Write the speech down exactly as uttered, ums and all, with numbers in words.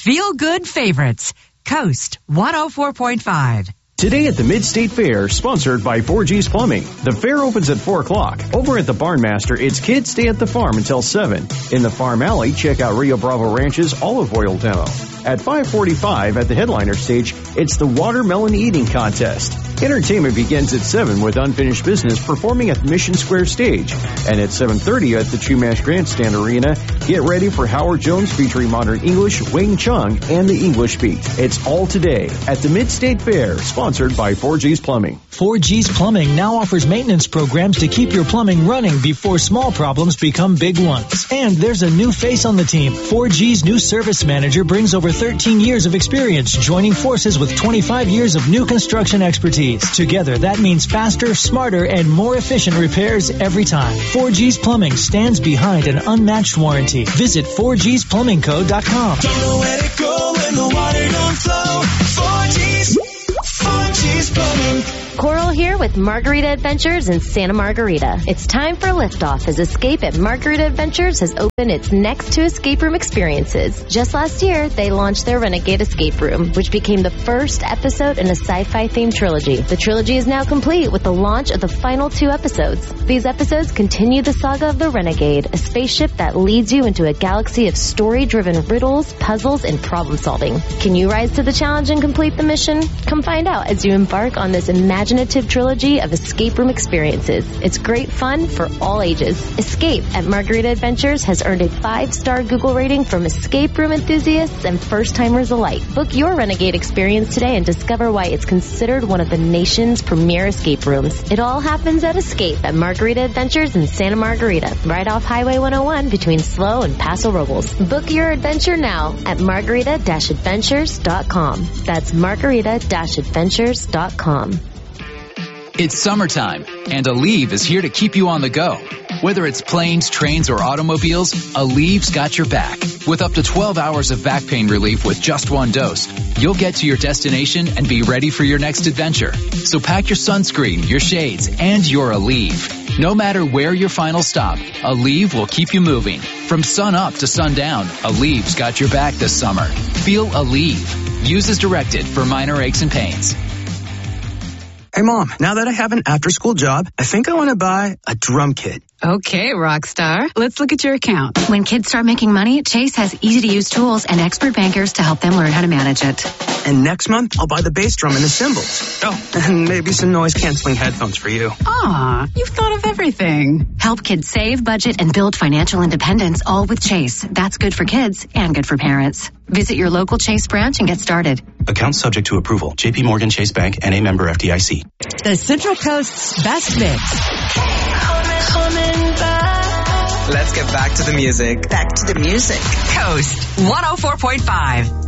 feel-good favorites. Coast one oh four point five. Today at the Mid-State Fair, sponsored by four G's Plumbing. The fair opens at four o'clock. Over at the Barnmaster, it's Kids Stay at the Farm until seven. In the Farm Alley, check out Rio Bravo Ranch's olive oil demo. At five forty-five at the headliner stage, it's the Watermelon Eating Contest. Entertainment begins at seven with Unfinished Business performing at the Mission Square stage. And at seven thirty at the Chumash Grandstand Arena, get ready for Howard Jones featuring Modern English, Wing Chun, and the English Beat. It's all today at the Mid-State Fair, sponsored by four G's Plumbing. four G's Plumbing now offers maintenance programs to keep your plumbing running before small problems become big ones. And there's a new face on the team. four G's new service manager brings over thirteen years of experience, joining forces with twenty-five years of new construction expertise. Together, that means faster, smarter, and more efficient repairs every time. four G's Plumbing stands behind an unmatched warranty. Visit four G's plumbing co dot com. Don't know where to go when the water don't flow. four G's, four G's Plumbing. Coral here with Margarita Adventures in Santa Margarita. It's time for liftoff as Escape at Margarita Adventures has opened its next two escape room experiences. Just last year, they launched their Renegade Escape Room, which became the first episode in a sci-fi themed trilogy. The trilogy is now complete with the launch of the final two episodes. These episodes continue the saga of the Renegade, a spaceship that leads you into a galaxy of story-driven riddles, puzzles, and problem solving. Can you rise to the challenge and complete the mission? Come find out as you embark on this imaginative trilogy of escape room experiences. It's great fun for all ages. Escape at Margarita Adventures has earned a five-star Google rating from escape room enthusiasts and first-timers alike. Book your Renegade experience today and discover why it's considered one of the nation's premier escape rooms. It all happens at Escape at Margarita Adventures in Santa Margarita, right off Highway one oh one between Slow and Paso Robles. Book your adventure now at margarita dash adventures dot com. That's margarita dash adventures dot com. It's summertime, and Aleve is here to keep you on the go. Whether it's planes, trains, or automobiles, Aleve's got your back. With up to twelve hours of back pain relief with just one dose, you'll get to your destination and be ready for your next adventure. So pack your sunscreen, your shades, and your Aleve. No matter where your final stop, Aleve will keep you moving. From sun up to sundown, Aleve's got your back this summer. Feel Aleve. Use as directed for minor aches and pains. Hey, Mom, now that I have an after-school job, I think I want to buy a drum kit. Okay, Rockstar. Let's look at your account. When kids start making money, Chase has easy-to-use tools and expert bankers to help them learn how to manage it. And next month, I'll buy the bass drum and the cymbals. Oh, and maybe some noise-canceling headphones for you. Aw, you've thought of everything. Help kids save, budget, and build financial independence, all with Chase. That's good for kids and good for parents. Visit your local Chase branch and get started. Account subject to approval. J P Morgan Chase Bank, N A member F D I C. The Central Coast's best mix. Let's get back to the music. Back to the music. Coast one oh four point five.